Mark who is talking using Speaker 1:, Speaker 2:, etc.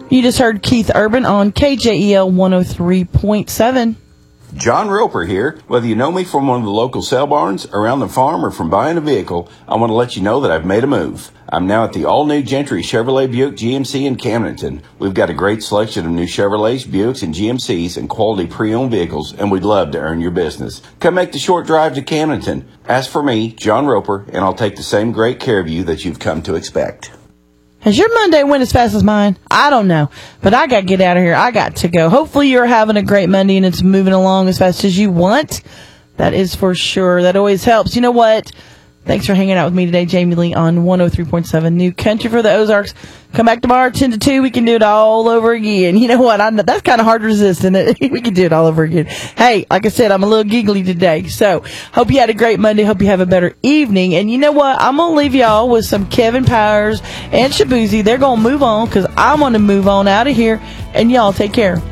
Speaker 1: You just heard Keith Urban on KJEL 103.7.
Speaker 2: John Roper here. Whether you know me from one of the local sale barns, around the farm, or from buying a vehicle, I want to let you know that I've made a move. I'm now at the all-new Gentry Chevrolet Buick GMC in Camdenton. We've got a great selection of new Chevrolets, Buicks, and GMCs and quality pre-owned vehicles, and we'd love to earn your business. Come make the short drive to Camdenton. Ask for me, John Roper, and I'll take the same great care of you that you've come to expect.
Speaker 1: Has your Monday went as fast as mine? I don't know, but I got to get out of here. I got to go. Hopefully you're having a great Monday and it's moving along as fast as you want. That is for sure. That always helps. You know what? Thanks for hanging out with me today, Jamie Lee, on 103.7 New Country for the Ozarks. Come back tomorrow, 10 to 2. We can do it all over again. You know what? That's kind of hard to resist, isn't it? We can do it all over again. Hey, like I said, I'm a little giggly today. So, hope you had a great Monday. Hope you have a better evening. And you know what? I'm going to leave y'all with some Kevin Powers and Shabuzi. They're going to move on because I'm going to move on out of here. And y'all take care.